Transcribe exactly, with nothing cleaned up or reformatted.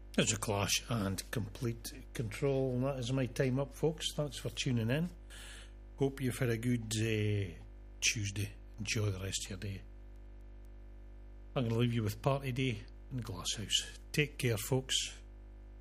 There's a Clash and Complete Control, and that is my time up, folks. Thanks for tuning in. Hope you've had a good uh, Tuesday. Enjoy the rest of your day. I'm going to leave you with Party Day in Glasshouse. Take care, folks.